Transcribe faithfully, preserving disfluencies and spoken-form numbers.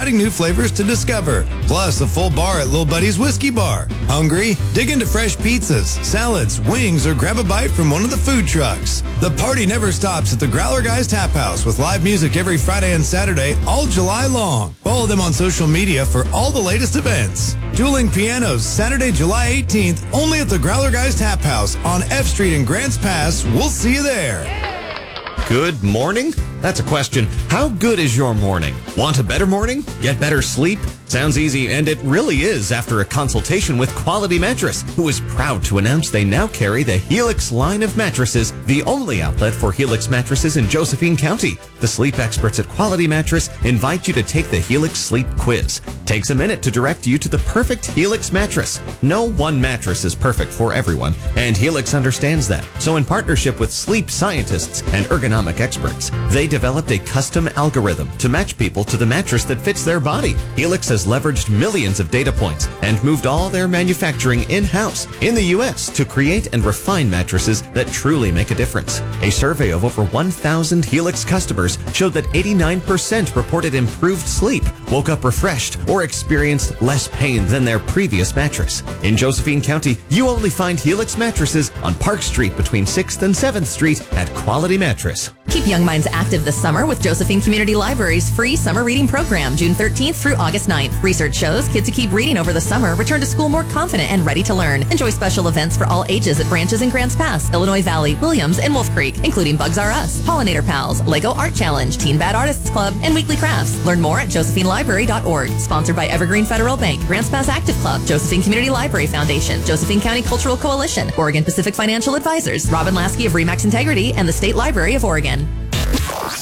exciting new flavors to discover. Plus, a full bar at Lil Buddy's Whiskey Bar. Hungry? Dig into fresh pizzas, salads, wings, or grab a bite from one of the food trucks. The party never stops at the Growler Guys Tap House with live music every Friday and Saturday all July long. Follow them on social media for all the latest events. Dueling Pianos, Saturday, July eighteenth, only at the Growler Guys Tap House on F Street in Grants Pass. We'll see you there. Good morning? That's a question. How good is your morning? Want a better morning? Get better sleep? Sounds easy, and it really is after a consultation with Quality Mattress, who is proud to announce they now carry the Helix line of mattresses, the only outlet for Helix mattresses in Josephine County. The sleep experts at Quality Mattress invite you to take the Helix Sleep Quiz. Takes a minute to direct you to the perfect Helix mattress. No one mattress is perfect for everyone, and Helix understands that. So in partnership with sleep scientists and ergonomic experts, they developed a custom algorithm to match people to the mattress that fits their body. Helix has leveraged millions of data points and moved all their manufacturing in-house in the U S to create and refine mattresses that truly make a difference. A survey of over one thousand Helix customers showed that eighty-nine percent reported improved sleep, woke up refreshed, or experienced less pain than their previous mattress. In Josephine County, you only find Helix mattresses on Park Street between sixth and seventh Street at Quality Mattress. Keep young minds active this summer with Josephine Community Library's free summer reading program, June thirteenth through August ninth. Research shows kids who keep reading over the summer return to school more confident and ready to learn. Enjoy special events for all ages at branches in Grants Pass, Illinois Valley, Williams, and Wolf Creek, including Bugs R Us, Pollinator Pals, Lego Art Challenge, Teen Bad Artists Club, and weekly crafts. Learn more at josephine library dot org. Sponsored by Evergreen Federal Bank, Grants Pass Active Club, Josephine Community Library Foundation, Josephine County Cultural Coalition, Oregon Pacific Financial Advisors, Robin Lasky of Remax Integrity, and the State Library of Oregon.